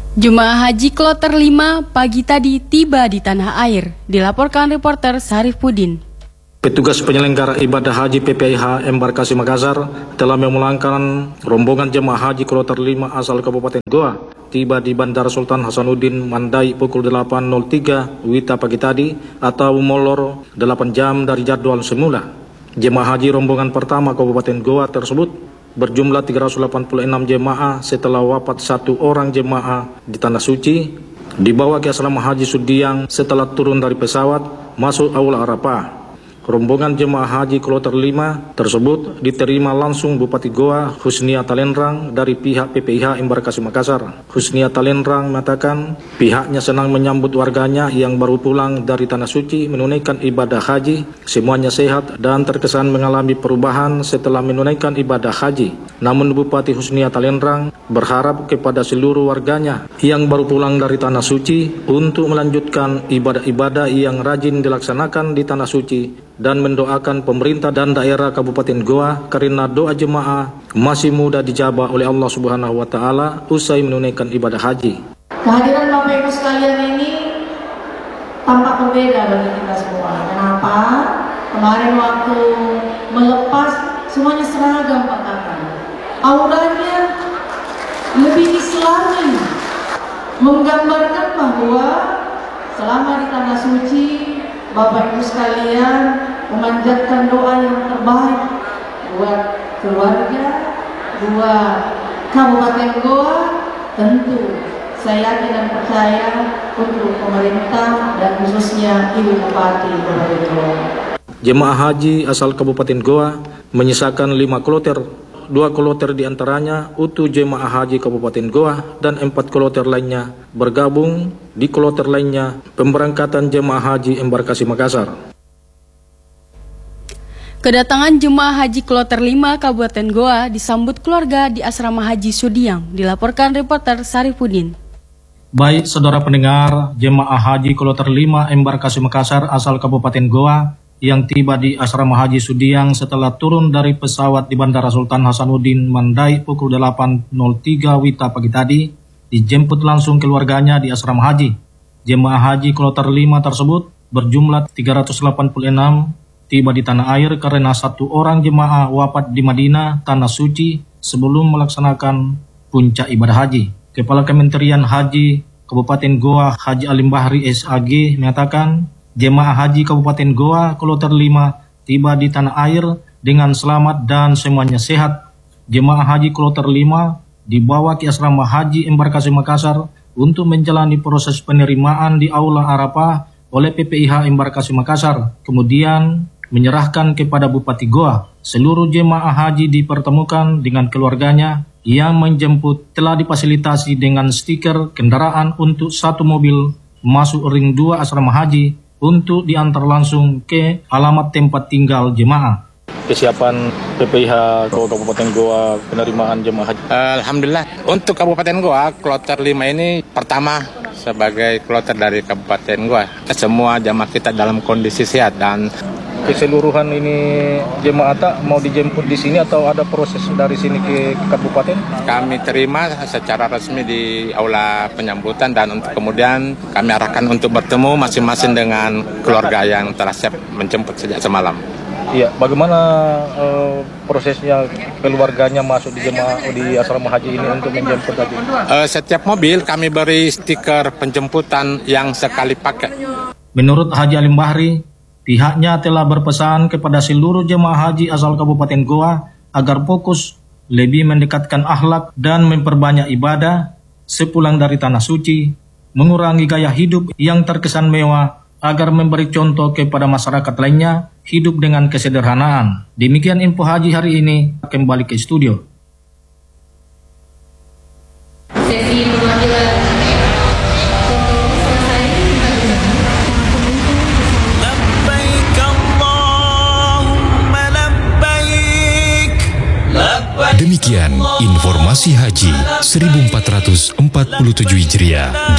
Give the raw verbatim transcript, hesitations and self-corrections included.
Jemaah Haji Kloter lima pagi tadi tiba di tanah air, dilaporkan reporter Sarifudin. Petugas penyelenggara ibadah haji P P I H Embarkasi Makassar telah memulangkan rombongan jemaah haji Kloter lima asal Kabupaten Goa tiba di Bandara Sultan Hasanuddin Mandai pukul delapan nol tiga Wita pagi tadi atau molor delapan jam dari jadwal semula. Jemaah haji rombongan pertama Kabupaten Goa tersebut berjumlah tiga ratus delapan puluh enam jemaah setelah wafat satu orang jemaah di Tanah Suci, dibawa ke asrama haji Sudiang setelah turun dari pesawat masuk Aula Arafah. Rombongan jemaah haji Kloter lima tersebut diterima langsung Bupati Goa Husnia Talenrang dari pihak P P I H Embarkasi Makassar. Husnia Talenrang mengatakan pihaknya senang menyambut warganya yang baru pulang dari Tanah Suci menunaikan ibadah haji. Semuanya sehat dan terkesan mengalami perubahan setelah menunaikan ibadah haji. Namun Bupati Husnia Talenrang berharap kepada seluruh warganya yang baru pulang dari Tanah Suci untuk melanjutkan ibadah-ibadah yang rajin dilaksanakan di Tanah Suci dan mendoakan pemerintah dan daerah Kabupaten Goa karena doa jemaah masih mudah dijabah oleh Allah Subhanahu wa taala usai menunaikan ibadah haji. Kehadiran Bapak Ibu sekalian ini tampak berbeda bagi kita semua. Kenapa? Kemarin waktu melepas semuanya seragam pakaian. Auranya lebih islami, menggambarkan bahwa selama di Tanah Suci Bapak Ibu sekalian memanjatkan doa yang terbaik buat keluarga, buat Kabupaten Goa, tentu saya yakin dan percaya untuk pemerintah dan khususnya Ibu Bupati Kabupaten Goa. Jemaah haji asal Kabupaten Goa menyisakan lima kloter, dua kloter diantaranya utuh jemaah haji Kabupaten Goa dan empat kloter lainnya bergabung di kloter lainnya pemberangkatan jemaah haji Embarkasi Makassar. Kedatangan jemaah haji Kloter lima Kabupaten Goa disambut keluarga di asrama haji Sudiang, dilaporkan reporter Sarifudin. Baik saudara pendengar, jemaah haji Kloter lima Embarkasi Makassar asal Kabupaten Goa yang tiba di asrama haji Sudiang setelah turun dari pesawat di Bandara Sultan Hasanuddin Mandai pukul delapan nol tiga Wita pagi tadi, dijemput langsung keluarganya di asrama haji. Jemaah haji Kloter lima tersebut berjumlah tiga ratus delapan puluh enam tiba di tanah air karena satu orang jemaah wafat di Madinah, Tanah Suci sebelum melaksanakan puncak ibadah haji. Kepala Kementerian Haji Kabupaten Goa Haji Alim Bahri S A G mengatakan jemaah haji Kabupaten Goa Kloter lima tiba di tanah air dengan selamat dan semuanya sehat. Jemaah haji Kloter lima dibawa ke asrama haji Embarkasi Makassar untuk menjalani proses penerimaan di Aula Arafah oleh P P I H Embarkasi Makassar, kemudian menyerahkan kepada Bupati Goa. Seluruh jemaah haji dipertemukan dengan keluarganya yang menjemput telah difasilitasi dengan stiker kendaraan untuk satu mobil masuk ring dua asrama haji untuk diantar langsung ke alamat tempat tinggal jemaah. Kesiapan P P I H Kabupaten Goa penerimaan jemaah haji. Alhamdulillah untuk Kabupaten Goa Kloter lima ini pertama sebagai kloter dari Kabupaten Goa. Semua jemaah kita dalam kondisi sehat dan keseluruhan ini jemaah tak mau dijemput di sini atau ada proses dari sini ke kabupaten? Kami terima secara resmi di aula penyambutan dan untuk kemudian kami arahkan untuk bertemu masing-masing dengan keluarga yang telah siap menjemput sejak semalam. Iya, bagaimana uh, prosesnya keluarganya masuk di jemaah di asrama haji ini untuk menjemput haji? Uh, setiap mobil kami beri stiker penjemputan yang sekali pakai. Menurut Haji Alim Bahri, pihaknya telah berpesan kepada seluruh jemaah haji asal Kabupaten Goa agar fokus lebih mendekatkan akhlak dan memperbanyak ibadah sepulang dari Tanah Suci, mengurangi gaya hidup yang terkesan mewah agar memberi contoh kepada masyarakat lainnya hidup dengan kesederhanaan. Demikian info haji hari ini, kembali ke studio. Sesi perwakilan Demikian informasi haji seribu empat ratus empat puluh tujuh Hijriah